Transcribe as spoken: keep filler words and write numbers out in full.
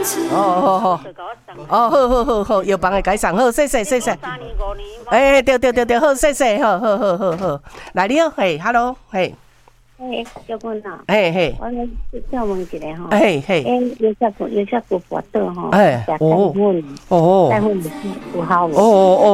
哦哦哦，哦好好好好，药房会改送好，谢谢谢谢。哎，对对对对，好谢谢，好好好好好。来你好，嘿 ，hello， 嘿。 嘿，小君啊， 嘿嘿， 我来再问一下吼， 嘿嘿， 诶，有啥有有啥个跋倒吼， 哎， 食钙粉， 哦， 钙粉有效无？ 哦哦哦。